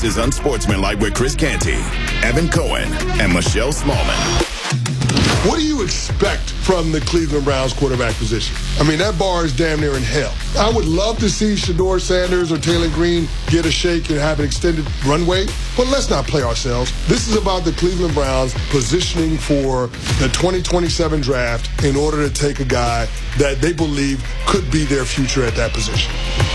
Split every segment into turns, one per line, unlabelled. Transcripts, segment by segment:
This is Unsportsmanlike with Chris Canty, Evan Cohen, and Michelle Smallman.
What do you expect from the Cleveland Browns quarterback position? I mean, that bar is damn near in hell. I would love to see Shedeur Sanders or Taylor Green get a shake and have an extended runway, but let's not play ourselves. This is about the Cleveland Browns positioning for the 2027 draft in order to take a guy that they believe could be their future at that position.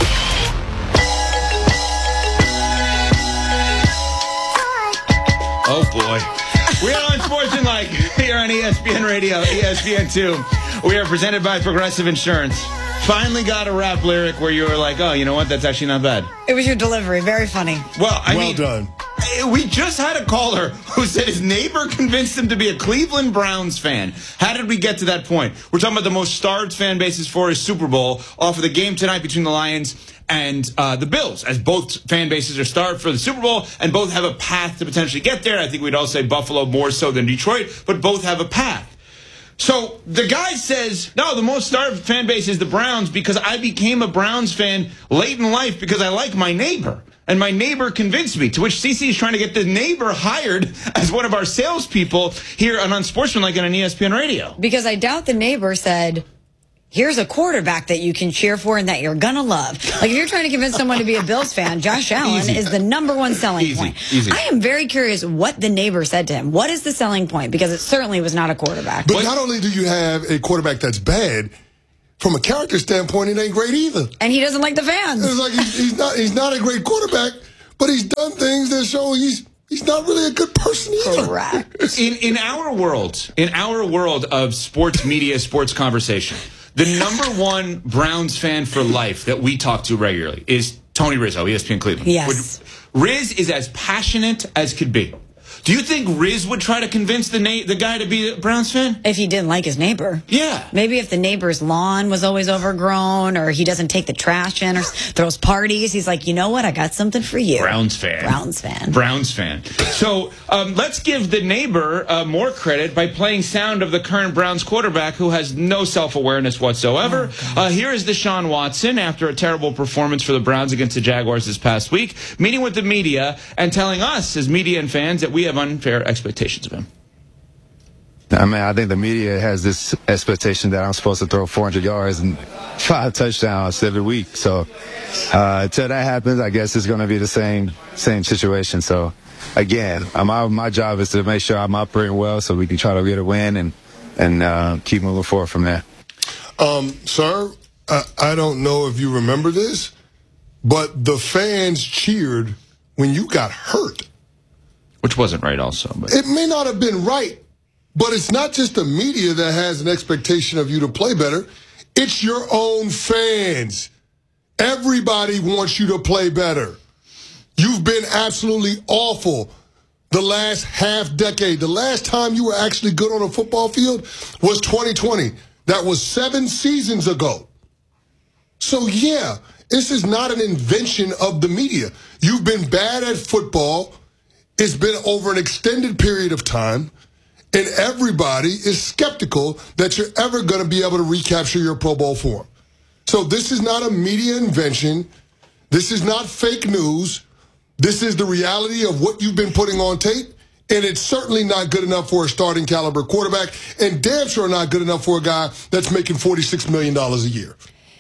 Oh, boy. We are Unsportsmanlike here on ESPN Radio, ESPN2. We are presented by Progressive Insurance. Finally got a rap lyric where you were like, oh, you know what? That's actually not bad.
It was your delivery. Very funny.
Well
Well done.
We just had a caller who said his neighbor convinced him to be a Cleveland Browns fan. How did we get to that point? We're talking about the most starved fan bases for a Super Bowl off of the game tonight between the Lions and the Bills, as both fan bases are starved for the Super Bowl and both have a path to potentially get there. I think we'd all say Buffalo more so than Detroit, but both have a path. So the guy says, no, the most starved fan base is the Browns because I became a Browns fan late in life because I like my neighbor. And my neighbor convinced me, to which CC is trying to get the neighbor hired as one of our salespeople here on Unsportsmanlike and on ESPN Radio.
Because I doubt the neighbor said, here's a quarterback that you can cheer for and that you're going to love. Like, if you're trying to convince someone to be a Bills fan, Josh Allen is the #1 selling point.
Easy.
I am very curious what the neighbor said to him. What is the selling point? Because it certainly was not a quarterback.
But not only do you have a quarterback that's bad, from a character standpoint, it ain't great either.
And he doesn't like the fans.
It's like he's not a great quarterback, but he's done things that show he's not really a good person either.
Correct.
In our world of sports media, sports conversation, the #1 Browns fan for life that we talk to regularly is Tony Rizzo, ESPN Cleveland.
Yes.
Riz is as passionate as could be. Do you think Riz would try to convince the guy to be a Browns fan?
If he didn't like his neighbor.
Yeah.
Maybe if the neighbor's lawn was always overgrown, or he doesn't take the trash in, or throws parties, he's like, you know what? I got something for you.
Browns fan.
Browns fan.
So let's give the neighbor more credit by playing sound of the current Browns quarterback who has no self-awareness whatsoever. Here is Deshaun Watson after a terrible performance for the Browns against the Jaguars this past week, meeting with the media and telling us as media and fans that we have unfair expectations of him.
I mean, I think the media has this expectation that I'm supposed to throw 400 yards and 5 touchdowns every week. So until that happens, I guess it's going to be the same situation. So again, my job is to make sure I'm operating well so we can try to get a win and keep moving forward from there.
Sir, I don't know if you remember this, but the fans cheered when you got hurt.
Which wasn't right also. But
It may not have been right, but it's not just the media that has an expectation of you to play better. It's your own fans. Everybody wants you to play better. You've been absolutely awful the last half decade. The last time you were actually good on a football field was 2020. That was 7 seasons ago. So, yeah, this is not an invention of the media. You've been bad at football. It's been over an extended period of time, and everybody is skeptical that you're ever going to be able to recapture your Pro Bowl form. So this is not a media invention. This is not fake news. This is the reality of what you've been putting on tape, and it's certainly not good enough for a starting caliber quarterback, and damn sure not good enough for a guy that's making $46 million a year.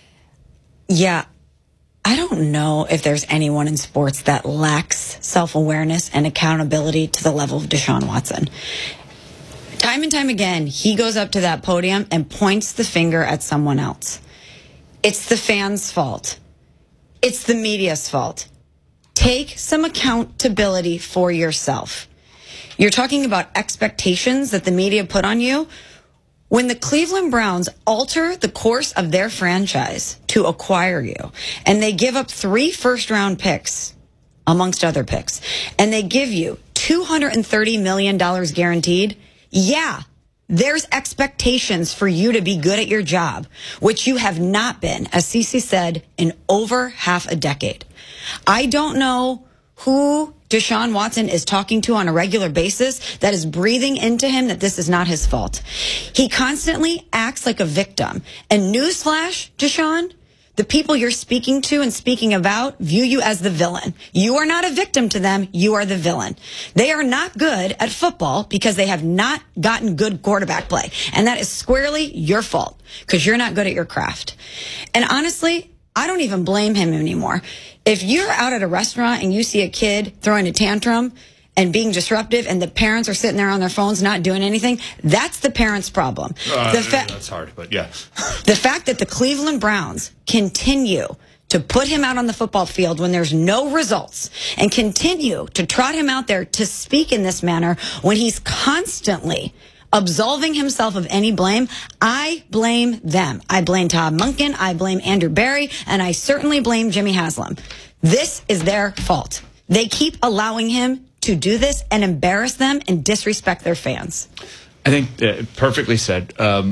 Yeah. I don't know if there's anyone in sports that lacks self-awareness and accountability to the level of Deshaun Watson. Time and time again, he goes up to that podium and points the finger at someone else. It's the fans' fault. It's the media's fault. Take some accountability for yourself. You're talking about expectations that the media put on you. When the Cleveland Browns alter the course of their franchise to acquire you, and they give up 3 first-round picks, amongst other picks, and they give you $230 million guaranteed, yeah, there's expectations for you to be good at your job, which you have not been, as Cece said, in over half a decade. I don't know who Deshaun Watson is talking to on a regular basis that is breathing into him that this is not his fault. He constantly acts like a victim. And newsflash, Deshaun, the people you're speaking to and speaking about view you as the villain. You are not a victim to them. You are the villain. They are not good at football because they have not gotten good quarterback play. And that is squarely your fault because you're not good at your craft. And honestly, I don't even blame him anymore. If you're out at a restaurant and you see a kid throwing a tantrum and being disruptive and the parents are sitting there on their phones not doing anything, that's the parents' problem.
That's hard, but yeah.
The fact that the Cleveland Browns continue to put him out on the football field when there's no results and continue to trot him out there to speak in this manner when he's constantly absolving himself of any blame, I blame them. I blame Todd Monken, I blame Andrew Berry, and I certainly blame Jimmy Haslam. This is their fault. They keep allowing him to do this and embarrass them and disrespect their fans.
I think perfectly said.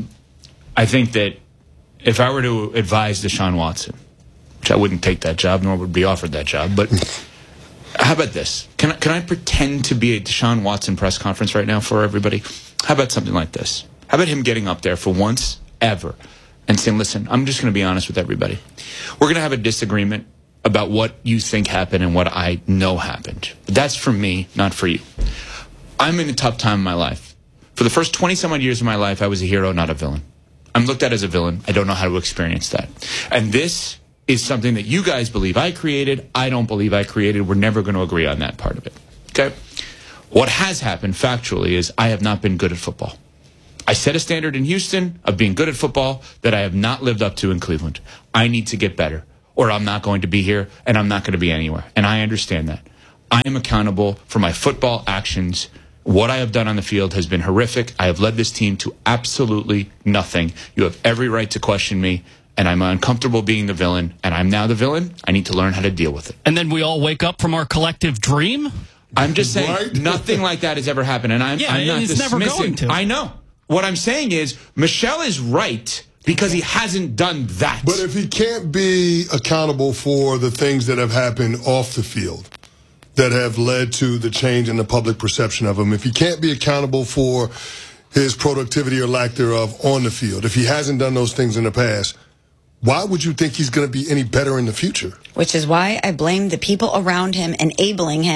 I think that if I were to advise Deshaun Watson, which I wouldn't take that job, nor would be offered that job, but how about this? Can I pretend to be a Deshaun Watson press conference right now for everybody? How about something like this? How about him getting up there for once ever and saying, listen, I'm just going to be honest with everybody. We're going to have a disagreement about what you think happened and what I know happened. But that's for me, not for you. I'm in a tough time in my life. For the first 20-some-odd years of my life, I was a hero, not a villain. I'm looked at as a villain. I don't know how to experience that. And this is something that you guys believe I created. I don't believe I created. We're never going to agree on that part of it. Okay? What has happened factually is I have not been good at football. I set a standard in Houston of being good at football that I have not lived up to in Cleveland. I need to get better, or I'm not going to be here, and I'm not going to be anywhere. And I understand that. I am accountable for my football actions. What I have done on the field has been horrific. I have led this team to absolutely nothing. You have every right to question me, and I'm uncomfortable being the villain, and I'm now the villain. I need to learn how to deal with it.
And then we all wake up from our collective dream?
I'm just saying,
Right?
Nothing like that has ever happened, and I'm not
it's
dismissing.
never going to.
I know. What I'm saying is, Michelle is right because he hasn't done that.
But if he can't be accountable for the things that have happened off the field that have led to the change in the public perception of him, if he can't be accountable for his productivity or lack thereof on the field, if he hasn't done those things in the past, why would you think he's going to be any better in the future?
Which is why I blame the people around him enabling him